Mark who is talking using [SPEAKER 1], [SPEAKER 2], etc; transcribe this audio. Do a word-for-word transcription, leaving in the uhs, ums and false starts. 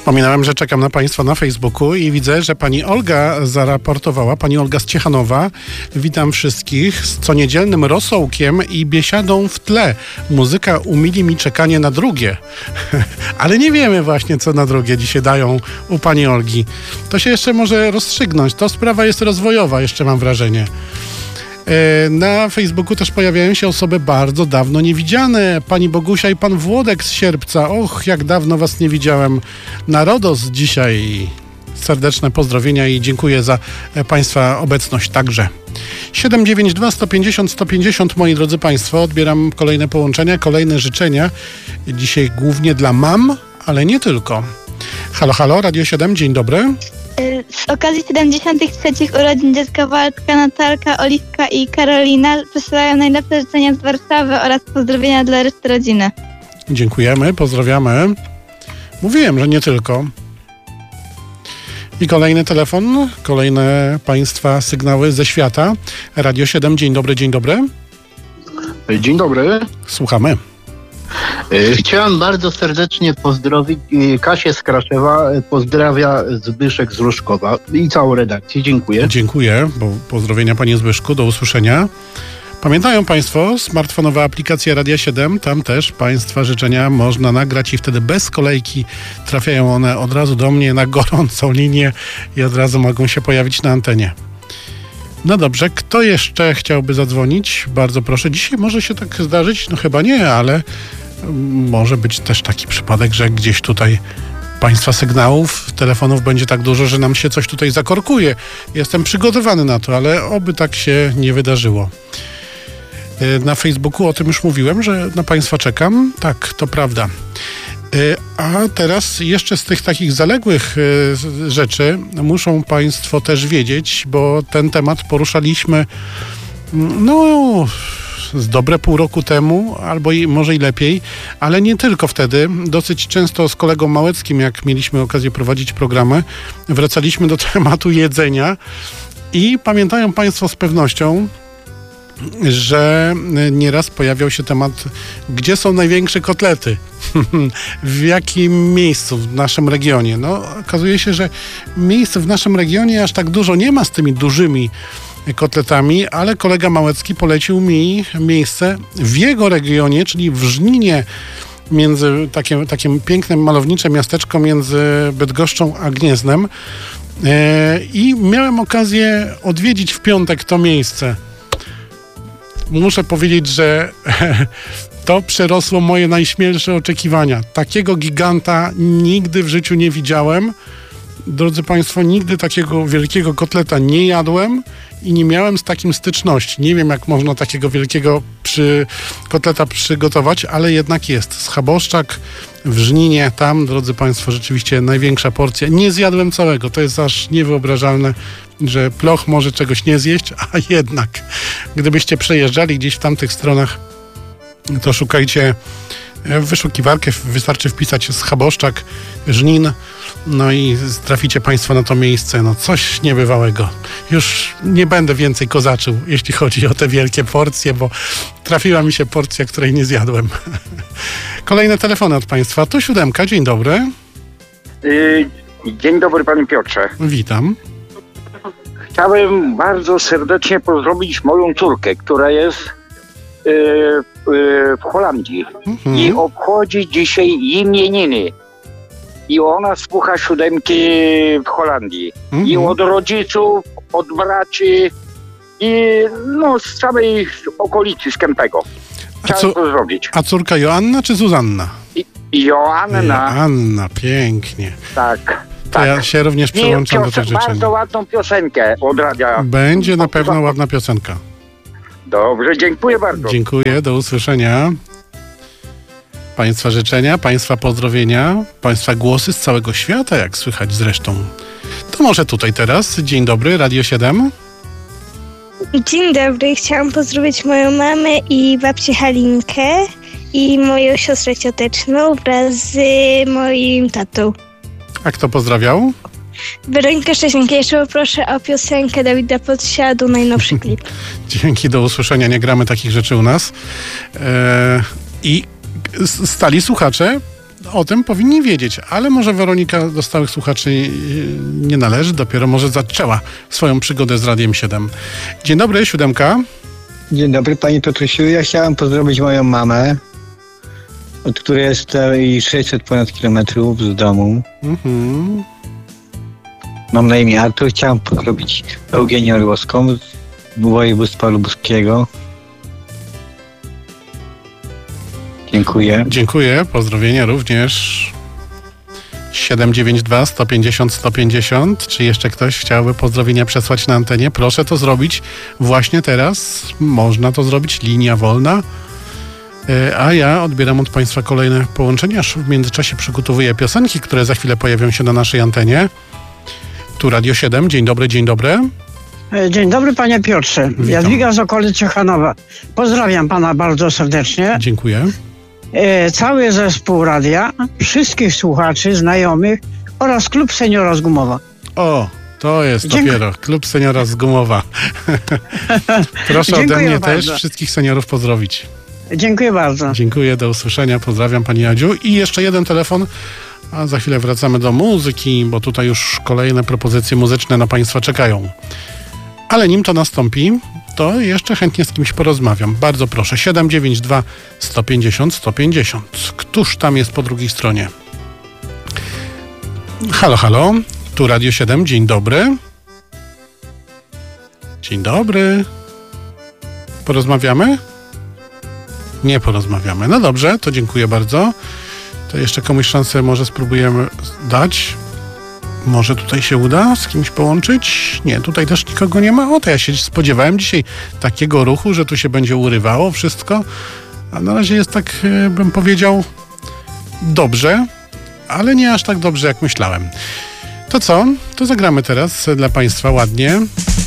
[SPEAKER 1] Wspominałem, że czekam na Państwa na Facebooku i widzę, że pani Olga zaraportowała, pani Olga z Ciechanowa. Witam wszystkich z coniedzielnym rosołkiem i biesiadą w tle. Muzyka umili mi czekanie na drugie. Ale nie wiemy właśnie, co na drugie dzisiaj dają u pani Olgi. To się jeszcze może rozstrzygnąć. To sprawa jest rozwojowa, jeszcze mam wrażenie. Na Facebooku też pojawiają się osoby bardzo dawno niewidziane. Pani Bogusia i pan Włodek z Sierpca. Och, jak dawno was nie widziałem. Na Rodos dzisiaj. Serdeczne pozdrowienia i dziękuję za Państwa obecność także. siedem dziewięć dwa sto pięćdziesiąt sto pięćdziesiąt, moi drodzy Państwo. Odbieram kolejne połączenia, kolejne życzenia. Dzisiaj głównie dla mam, ale nie tylko. Halo, halo, Radio siedem, dzień dobry.
[SPEAKER 2] Z okazji siedemdziesiątych trzecich urodzin dziecka Waldka, Natalka, Oliwka i Karolina wysyłają najlepsze życzenia z Warszawy oraz pozdrowienia dla reszty rodziny.
[SPEAKER 1] Dziękujemy, pozdrawiamy. Mówiłem, że nie tylko. I kolejny telefon, kolejne Państwa sygnały ze świata. Radio siedem, dzień dobry, dzień dobry.
[SPEAKER 3] Dzień dobry.
[SPEAKER 1] Słuchamy.
[SPEAKER 3] Chciałem bardzo serdecznie pozdrowić Kasię z Kraszewa, pozdrawia Zbyszek z Różkowa i całą redakcję. Dziękuję.
[SPEAKER 1] Dziękuję, bo pozdrowienia panie Zbyszku, do usłyszenia. Pamiętają Państwo, smartfonowa aplikacja Radia siedem, tam też Państwa życzenia można nagrać i wtedy bez kolejki trafiają one od razu do mnie na gorącą linię i od razu mogą się pojawić na antenie. No dobrze, kto jeszcze chciałby zadzwonić? Bardzo proszę. Dzisiaj może się tak zdarzyć, no chyba nie, ale może być też taki przypadek, że gdzieś tutaj Państwa sygnałów, telefonów będzie tak dużo, że nam się coś tutaj zakorkuje. Jestem przygotowany na to, ale oby tak się nie wydarzyło. Na Facebooku o tym już mówiłem, że na Państwa czekam. Tak, to prawda. A teraz jeszcze z tych takich zaległych rzeczy muszą Państwo też wiedzieć, bo ten temat poruszaliśmy no z dobre pół roku temu, albo i może i lepiej, ale nie tylko wtedy. Dosyć często z kolegą Małeckim, jak mieliśmy okazję prowadzić programy, wracaliśmy do tematu jedzenia i pamiętają Państwo z pewnością, że nieraz pojawiał się temat, gdzie są największe kotlety, w jakim miejscu w naszym regionie. No, okazuje się, że miejsc w naszym regionie aż tak dużo nie ma z tymi dużymi kotletami, ale kolega Małecki polecił mi miejsce w jego regionie, czyli w Żninie, między takim, takim pięknym, malownicze miasteczko między Bydgoszczą a Gnieznem. I miałem okazję odwiedzić w piątek to miejsce. Muszę powiedzieć, że to przerosło moje najśmielsze oczekiwania. Takiego giganta nigdy w życiu nie widziałem. Drodzy Państwo, nigdy takiego wielkiego kotleta nie jadłem i nie miałem z takim styczności. Nie wiem, jak można takiego wielkiego przy kotleta przygotować, ale jednak jest. Schaboszczak w Żninie, tam, drodzy Państwo, rzeczywiście największa porcja. Nie zjadłem całego, to jest aż niewyobrażalne, że ploch może czegoś nie zjeść, a jednak, gdybyście przejeżdżali gdzieś w tamtych stronach, to szukajcie w wyszukiwarkę, wystarczy wpisać Schaboszczak, Żnin, no i traficie Państwo na to miejsce. No coś niebywałego. Już nie będę więcej kozaczył, jeśli chodzi o te wielkie porcje, bo trafiła mi się porcja, której nie zjadłem. Kolejne telefony od Państwa. To siódemka, dzień dobry.
[SPEAKER 4] Yy, dzień dobry, panie Piotrze.
[SPEAKER 1] Witam.
[SPEAKER 4] Chciałem bardzo serdecznie pozdrowić moją córkę, która jest yy, yy, w Holandii mhm. i obchodzi dzisiaj imieniny. I ona słucha siódemki w Holandii. Mhm. I od rodziców, od braci i no z całej okolicy, z Kępego. Chciałem to zrobić.
[SPEAKER 1] A córka Joanna czy Zuzanna?
[SPEAKER 4] I, Joanna.
[SPEAKER 1] Joanna, pięknie.
[SPEAKER 4] Tak.
[SPEAKER 1] To
[SPEAKER 4] tak.
[SPEAKER 1] ja się również przyłączam do tych życzeń.
[SPEAKER 4] Bardzo ładną piosenkę od radia.
[SPEAKER 1] Będzie na pewno ładna piosenka.
[SPEAKER 4] Dobrze, dziękuję bardzo.
[SPEAKER 1] Dziękuję, do usłyszenia. Państwa życzenia, Państwa pozdrowienia, Państwa głosy z całego świata, jak słychać zresztą. To może tutaj teraz. Dzień dobry, Radio siedem.
[SPEAKER 5] Dzień dobry, chciałam pozdrowić moją mamę i babcię Halinkę i moją siostrę cioteczną wraz z moim tatą.
[SPEAKER 1] A kto pozdrawiał?
[SPEAKER 5] Weronika Szczecinka, jeszcze poproszę o piosenkę Dawida Podsiadu, najnowszy klip.
[SPEAKER 1] Dzięki, do usłyszenia, nie gramy takich rzeczy u nas. Eee, I stali słuchacze o tym powinni wiedzieć, ale może Weronika do stałych słuchaczy nie należy, dopiero może zaczęła swoją przygodę z Radiem siedem. Dzień dobry, siódemka.
[SPEAKER 6] Dzień dobry, Pani Piotrusiu. Ja chciałem pozdrowić moją mamę, od której jest i sześćset ponad kilometrów z domu.
[SPEAKER 1] Mhm.
[SPEAKER 6] Mam na imię Artur. Chciałem pozdrowić Eugenię Orłowską z województwa lubuskiego. Dziękuję.
[SPEAKER 1] Dziękuję, pozdrowienia również. siedem dziewięć dwa, sto pięćdziesiąt, sto pięćdziesiąt. Czy jeszcze ktoś chciałby pozdrowienia przesłać na antenie? Proszę to zrobić właśnie teraz. Można to zrobić, linia wolna. A ja odbieram od Państwa kolejne połączenia. W międzyczasie przygotowuję piosenki, które za chwilę pojawią się na naszej antenie. Tu Radio siedem. Dzień dobry, dzień dobry.
[SPEAKER 7] Dzień dobry, panie Piotrze.
[SPEAKER 1] Witam.
[SPEAKER 7] Jadwiga z okolic Ciechanowa. Pozdrawiam pana bardzo serdecznie.
[SPEAKER 1] Dziękuję.
[SPEAKER 7] E, cały zespół radia, wszystkich słuchaczy, znajomych oraz klub seniora z Gumowa.
[SPEAKER 1] O, to jest
[SPEAKER 7] Dziękuję.
[SPEAKER 1] dopiero klub seniora z Gumowa. Proszę ode
[SPEAKER 7] Dziękuję
[SPEAKER 1] mnie
[SPEAKER 7] bardzo.
[SPEAKER 1] też wszystkich seniorów pozdrowić.
[SPEAKER 7] Dziękuję bardzo.
[SPEAKER 1] Dziękuję, do usłyszenia. Pozdrawiam pani Jadziu. I jeszcze jeden telefon, a za chwilę wracamy do muzyki, bo tutaj już kolejne propozycje muzyczne na Państwa czekają. Ale nim to nastąpi, to jeszcze chętnie z kimś porozmawiam. Bardzo proszę, siedem dziewięć dwa, sto pięćdziesiąt, sto pięćdziesiąt. Któż tam jest po drugiej stronie? Halo, halo, tu Radio siedem, dzień dobry. Dzień dobry. Porozmawiamy? Nie porozmawiamy. No dobrze, to dziękuję bardzo. To jeszcze komuś szansę może spróbujemy dać. Może tutaj się uda z kimś połączyć? Nie, tutaj też nikogo nie ma. O, to ja się spodziewałem dzisiaj takiego ruchu, że tu się będzie urywało wszystko. A na razie jest tak, bym powiedział, dobrze, ale nie aż tak dobrze, jak myślałem. To co? To zagramy teraz dla Państwa ładnie.